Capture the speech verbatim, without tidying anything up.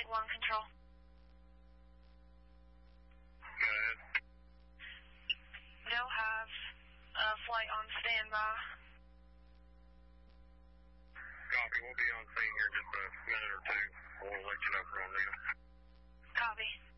eight one control. Go ahead. They'll have a flight on standby. Copy. We'll be on scene here in just a minute or two. We'll let you know if we're on leave. Copy.